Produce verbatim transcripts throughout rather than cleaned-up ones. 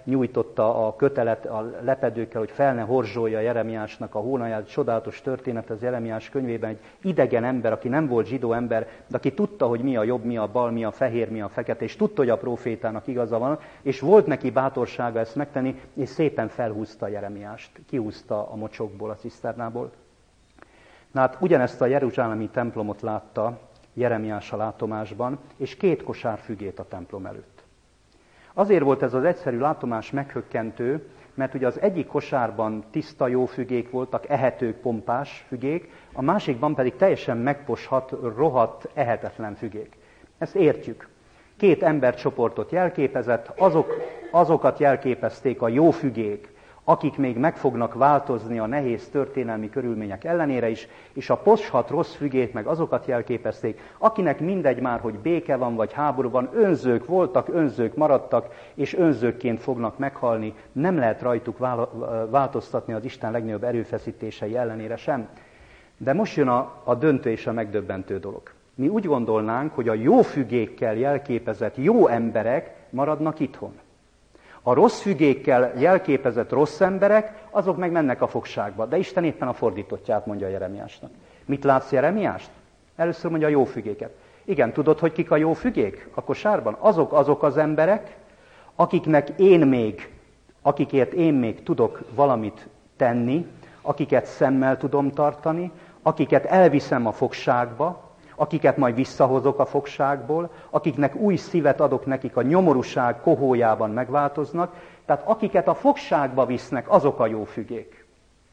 nyújtotta a kötelet a lepedőkkel, hogy fel ne horzsolja Jeremiásnak a hónaját. Csodálatos történet az Jeremiás könyvében, egy idegen ember, aki nem volt zsidó ember, de aki tudta, hogy mi a jobb, mi a bal, mi a fehér, mi a fekete, és tudta, hogy a prófétának igaza van, és volt neki bátorsága ezt megtenni, és szépen felhúzta Jeremiást, kihúzta a mocsokból, a ciszternából. Na hát ugyanezt a jeruzsálemi templomot látta Jeremiás a látomásban, és két kosár fügét a templom előtt. Azért volt ez az egyszerű látomás meghökkentő, mert ugye az egyik kosárban tiszta jó fügék voltak, ehetők, pompás fügék, a másikban pedig teljesen megposhat, rohadt, ehetetlen fügék. Ezt értjük. Két embercsoportot jelképezett, azok, azokat jelképezték a jó fügék, akik még meg fognak változni a nehéz történelmi körülmények ellenére is, és a poshat rossz fügét meg azokat jelképezték, akinek mindegy már, hogy béke van vagy háború van, önzők voltak, önzők maradtak, és önzőkként fognak meghalni, nem lehet rajtuk változtatni az Isten legnagyobb erőfeszítései ellenére sem. De most jön a, a döntő és a megdöbbentő dolog. Mi úgy gondolnánk, hogy a jó fügékkel jelképezett jó emberek maradnak itthon. A rossz fügékkel jelképezett rossz emberek, azok meg mennek a fogságba. De Isten éppen a fordítottját mondja Jeremiásnak. Mit látsz Jeremiást? Először mondja a jó fügéket. Igen, tudod, hogy kik a jó fügék a kosárban? Azok azok az emberek, akiknek én még, akikért én még tudok valamit tenni, akiket szemmel tudom tartani, akiket elviszem a fogságba, akiket majd visszahozok a fogságból, akiknek új szívet adok nekik, a nyomorúság kohójában megváltoznak, tehát akiket a fogságba visznek, azok a jó fügék.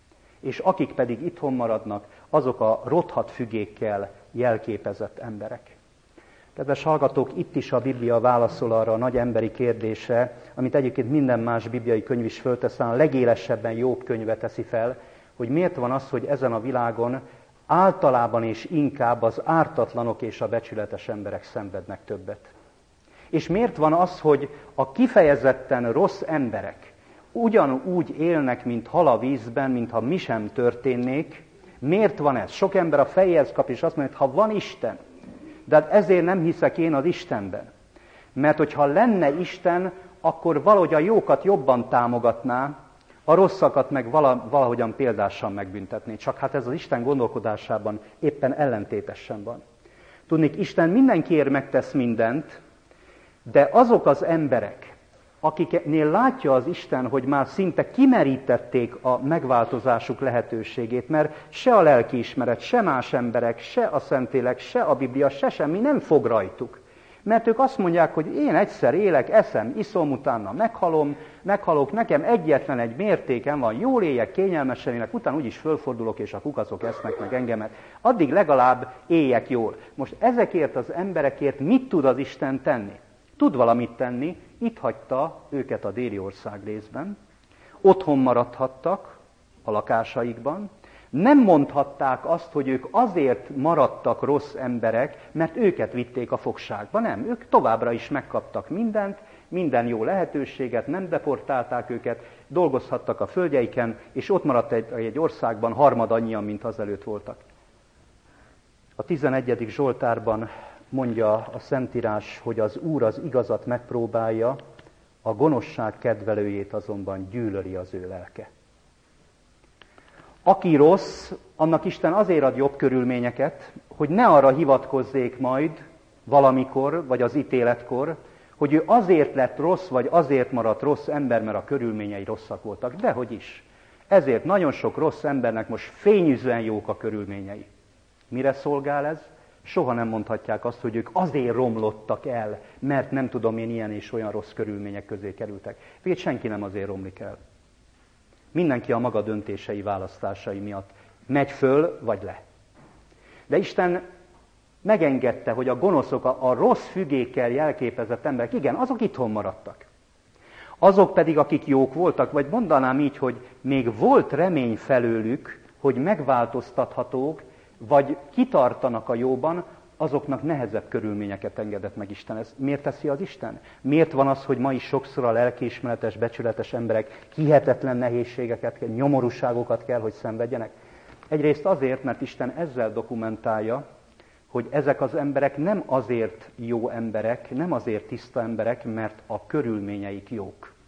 És akik pedig itthon maradnak, azok a rothadt fügékkel jelképezett emberek. Kedves hallgatók, itt is a Biblia válaszol arra a nagy emberi kérdésre, amit egyébként minden más bibliai könyv is föltesz, a legélesebben Jobb könyve teszi fel, hogy miért van az, hogy ezen a világon általában és inkább az ártatlanok és a becsületes emberek szenvednek többet. És miért van az, hogy a kifejezetten rossz emberek ugyanúgy élnek, mint hal a vízben, mintha mi sem történnék? Miért van ez? Sok ember a fejéhez kap, és azt mondja, hogy ha van Isten, de hát ezért nem hiszek én az Istenben. Mert hogyha lenne Isten, akkor valahogy a jókat jobban támogatná, a rosszakat meg valahogyan példásan megbüntetné. Csak hát ez az Isten gondolkodásában éppen ellentétesen van. Tudnék, Isten mindenkiért megtesz mindent, de azok az emberek, akiknél látja az Isten, hogy már szinte kimerítették a megváltozásuk lehetőségét, mert se a lelkiismeret, se más emberek, se a Szentlélek, se a Biblia, se semmi nem fog rajtuk. Mert ők azt mondják, hogy én egyszer élek, eszem, iszom, utána meghalom, meghalok, nekem egyetlen egy mértéken van, jól éljek, kényelmesen élek, utána úgyis fölfordulok, és a kukacok esznek meg engemet. Addig legalább éljek jól. Most ezekért az emberekért mit tud az Isten tenni? Tud valamit tenni, itt hagyta őket a déli ország részben, otthon maradhattak a lakásaikban, nem mondhatták azt, hogy ők azért maradtak rossz emberek, mert őket vitték a fogságba. Nem, ők továbbra is megkaptak mindent, minden jó lehetőséget, nem deportálták őket, dolgozhattak a földjeiken, és ott maradt egy, egy országban harmad annyian, mint azelőtt voltak. A tizenegyedik Zsoltárban mondja a Szentírás, hogy az Úr az igazat megpróbálja, a gonoszság kedvelőjét azonban gyűlöli az ő lelke. Aki rossz, annak Isten azért ad jobb körülményeket, hogy ne arra hivatkozzék majd valamikor, vagy az ítéletkor, hogy ő azért lett rossz, vagy azért maradt rossz ember, mert a körülményei rosszak voltak. Dehogy is. Ezért nagyon sok rossz embernek most fényűzően jók a körülményei. Mire szolgál ez? Soha nem mondhatják azt, hogy ők azért romlottak el, mert nem tudom én ilyen és olyan rossz körülmények közé kerültek. Végül senki nem azért romlik el. Mindenki a maga döntései, választásai miatt megy föl, vagy le. De Isten megengedte, hogy a gonoszok, a, a rossz fügékkel jelképezett emberek, igen, azok itthon maradtak. Azok pedig, akik jók voltak, vagy mondanám így, hogy még volt remény felőlük, hogy megváltoztathatók, vagy kitartanak a jóban, azoknak nehezebb körülményeket engedett meg Isten. Ez miért teszi az Isten? Miért van az, hogy ma is sokszor a lelkiismeretes, becsületes emberek hihetetlen nehézségeket, nyomorúságokat kell, hogy szenvedjenek? Egyrészt azért, mert Isten ezzel dokumentálja, hogy ezek az emberek nem azért jó emberek, nem azért tiszta emberek, mert a körülményeik jók.